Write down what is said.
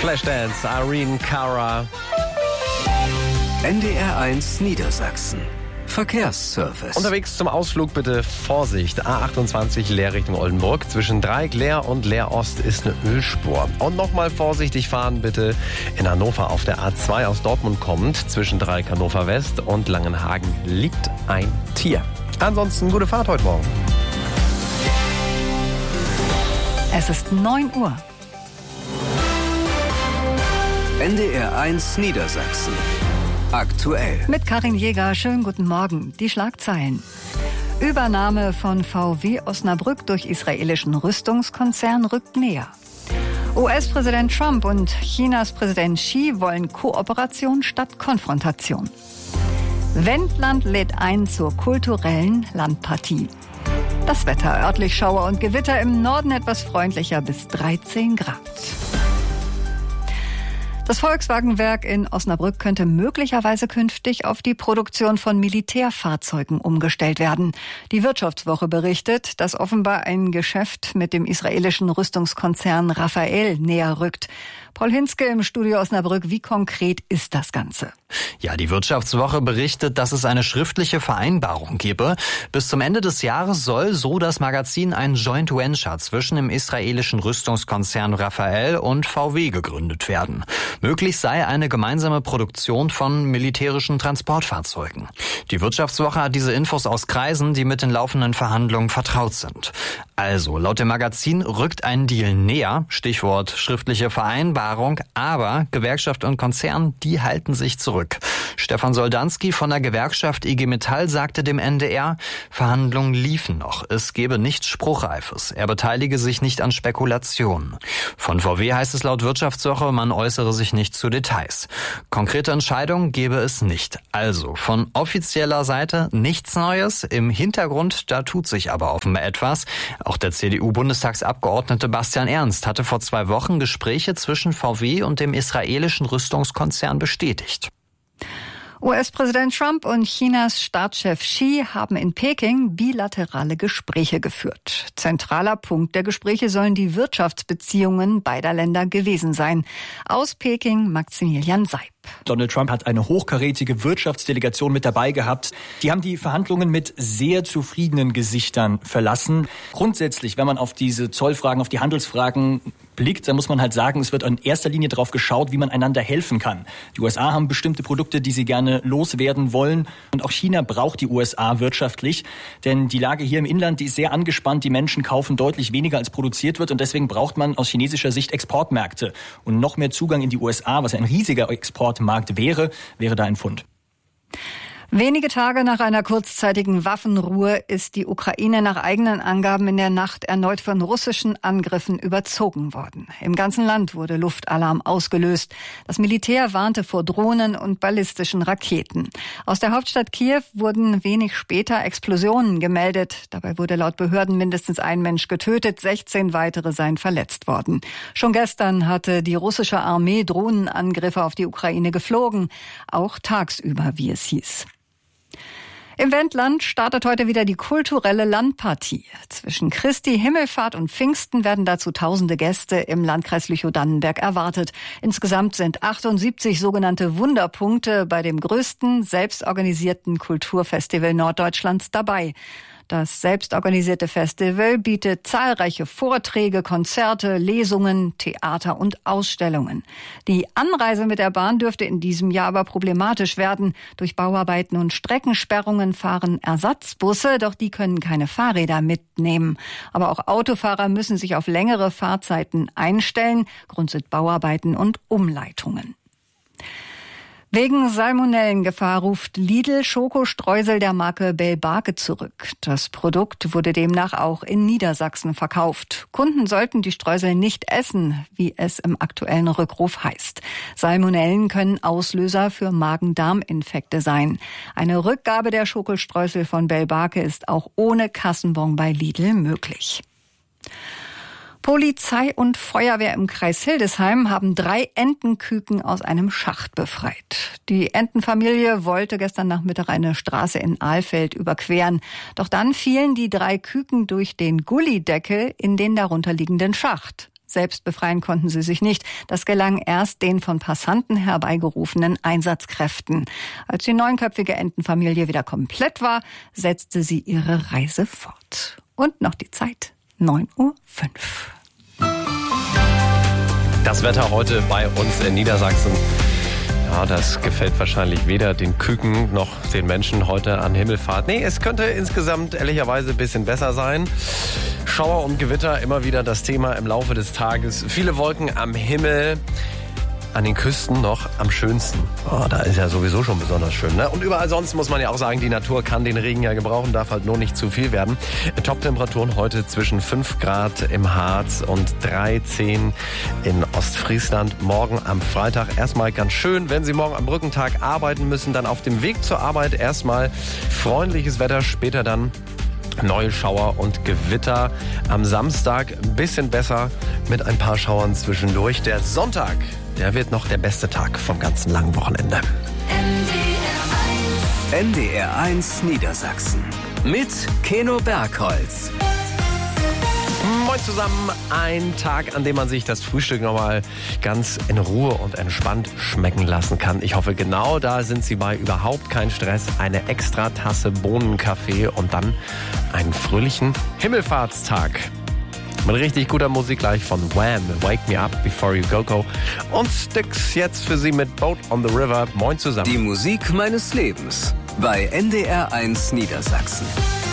Flashdance, Irene Cara. NDR1 Niedersachsen. Verkehrsservice. Unterwegs zum Ausflug bitte Vorsicht. A28 Leer Richtung Oldenburg. Zwischen Dreieck-Leer und Leer-Ost ist eine Ölspur. Und nochmal vorsichtig fahren bitte in Hannover auf der A2 aus Dortmund kommend. Zwischen Dreieck Hannover West und Langenhagen liegt ein Tier. Ansonsten gute Fahrt heute Morgen. Es ist 9 Uhr. NDR1 Niedersachsen. Aktuell. Mit Karin Jäger, schönen guten Morgen. Die Schlagzeilen. Übernahme von VW Osnabrück durch israelischen Rüstungskonzern rückt näher. US-Präsident Trump und Chinas Präsident Xi wollen Kooperation statt Konfrontation. Wendland lädt ein zur kulturellen Landpartie. Das Wetter, örtlich Schauer und Gewitter, im Norden etwas freundlicher bis 13 Grad. Das Volkswagenwerk in Osnabrück könnte möglicherweise künftig auf die Produktion von Militärfahrzeugen umgestellt werden. Die Wirtschaftswoche berichtet, dass offenbar ein Geschäft mit dem israelischen Rüstungskonzern Rafael näher rückt. Paul Hinzke im Studio Osnabrück, wie konkret ist das Ganze? Ja, die Wirtschaftswoche berichtet, dass es eine schriftliche Vereinbarung gebe. Bis zum Ende des Jahres soll, so das Magazin, ein Joint Venture zwischen dem israelischen Rüstungskonzern Rafael und VW gegründet werden. Möglich sei eine gemeinsame Produktion von militärischen Transportfahrzeugen. Die Wirtschaftswoche hat diese Infos aus Kreisen, die mit den laufenden Verhandlungen vertraut sind. Also, laut dem Magazin rückt ein Deal näher, Stichwort schriftliche Vereinbarung, aber Gewerkschaft und Konzern, die halten sich zurück. Stefan Soldanski von der Gewerkschaft IG Metall sagte dem NDR, Verhandlungen liefen noch, es gebe nichts Spruchreifes, er beteilige sich nicht an Spekulationen. Von VW heißt es laut Wirtschaftswoche, man äußere sich nicht zu Details. Konkrete Entscheidungen gebe es nicht. Also von offizieller Seite nichts Neues, im Hintergrund, da tut sich aber offenbar etwas. Auch der CDU-Bundestagsabgeordnete Bastian Ernst hatte vor 2 Wochen Gespräche zwischen VW und dem israelischen Rüstungskonzern bestätigt. US-Präsident Trump und Chinas Staatschef Xi haben in Peking bilaterale Gespräche geführt. Zentraler Punkt der Gespräche sollen die Wirtschaftsbeziehungen beider Länder gewesen sein. Aus Peking Maximilian Seib. Donald Trump hat eine hochkarätige Wirtschaftsdelegation mit dabei gehabt. Die haben die Verhandlungen mit sehr zufriedenen Gesichtern verlassen. Grundsätzlich, wenn man auf diese Zollfragen, auf die Handelsfragen blickt, dann muss man halt sagen, es wird in erster Linie darauf geschaut, wie man einander helfen kann. Die USA haben bestimmte Produkte, die sie gerne loswerden wollen. Und auch China braucht die USA wirtschaftlich. Denn die Lage hier im Inland, die ist sehr angespannt. Die Menschen kaufen deutlich weniger, als produziert wird. Und deswegen braucht man aus chinesischer Sicht Exportmärkte. Und noch mehr Zugang in die USA, was ja ein riesiger Exportmarkt wäre da ein Pfund. Wenige Tage nach einer kurzzeitigen Waffenruhe ist die Ukraine nach eigenen Angaben in der Nacht erneut von russischen Angriffen überzogen worden. Im ganzen Land wurde Luftalarm ausgelöst. Das Militär warnte vor Drohnen und ballistischen Raketen. Aus der Hauptstadt Kiew wurden wenig später Explosionen gemeldet. Dabei wurde laut Behörden mindestens ein Mensch getötet, 16 weitere seien verletzt worden. Schon gestern hatte die russische Armee Drohnenangriffe auf die Ukraine geflogen, auch tagsüber, wie es hieß. Im Wendland startet heute wieder die kulturelle Landpartie. Zwischen Christi Himmelfahrt und Pfingsten werden dazu tausende Gäste im Landkreis Lüchow-Dannenberg erwartet. Insgesamt sind 78 sogenannte Wunderpunkte bei dem größten selbstorganisierten Kulturfestival Norddeutschlands dabei. Das selbstorganisierte Festival bietet zahlreiche Vorträge, Konzerte, Lesungen, Theater und Ausstellungen. Die Anreise mit der Bahn dürfte in diesem Jahr aber problematisch werden. Durch Bauarbeiten und Streckensperrungen fahren Ersatzbusse, doch die können keine Fahrräder mitnehmen. Aber auch Autofahrer müssen sich auf längere Fahrzeiten einstellen. Grund sind Bauarbeiten und Umleitungen. Wegen Salmonellengefahr ruft Lidl Schokostreusel der Marke Bell-Barke zurück. Das Produkt wurde demnach auch in Niedersachsen verkauft. Kunden sollten die Streusel nicht essen, wie es im aktuellen Rückruf heißt. Salmonellen können Auslöser für Magen-Darm-Infekte sein. Eine Rückgabe der Schokostreusel von Bell-Barke ist auch ohne Kassenbon bei Lidl möglich. Polizei und Feuerwehr im Kreis Hildesheim haben 3 Entenküken aus einem Schacht befreit. Die Entenfamilie wollte gestern Nachmittag eine Straße in Alfeld überqueren. Doch dann fielen die 3 Küken durch den Gullideckel in den darunterliegenden Schacht. Selbst befreien konnten sie sich nicht. Das gelang erst den von Passanten herbeigerufenen Einsatzkräften. Als die 9-köpfige Entenfamilie wieder komplett war, setzte sie ihre Reise fort. Und noch die Zeit, 9:05 Uhr. Das Wetter heute bei uns in Niedersachsen. Ja, das gefällt wahrscheinlich weder den Küken noch den Menschen heute an Himmelfahrt. Nee, es könnte insgesamt ehrlicherweise ein bisschen besser sein. Schauer und Gewitter, immer wieder das Thema im Laufe des Tages. Viele Wolken am Himmel, an den Küsten noch am schönsten. Oh, da ist ja sowieso schon besonders schön, ne? Und überall sonst muss man ja auch sagen, die Natur kann den Regen ja gebrauchen, darf halt nur nicht zu viel werden. Top-Temperaturen heute zwischen 5 Grad im Harz und 13 in Ostfriesland. Morgen am Freitag erstmal ganz schön. Wenn Sie morgen am Brückentag arbeiten müssen, dann auf dem Weg zur Arbeit erstmal freundliches Wetter, später dann neue Schauer und Gewitter. Am Samstag ein bisschen besser mit ein paar Schauern zwischendurch. Der Sonntag, der wird noch der beste Tag vom ganzen langen Wochenende. NDR 1 Niedersachsen mit Keno Bergholz. Moin zusammen, ein Tag, an dem man sich das Frühstück nochmal ganz in Ruhe und entspannt schmecken lassen kann. Ich hoffe, genau da sind Sie bei, überhaupt kein Stress, eine extra Tasse Bohnenkaffee und dann einen fröhlichen Himmelfahrtstag. Mit richtig guter Musik gleich von Wham! Wake Me Up Before You Go Go. Und Styx jetzt für Sie mit Boat on the River. Moin zusammen. Die Musik meines Lebens bei NDR 1 Niedersachsen.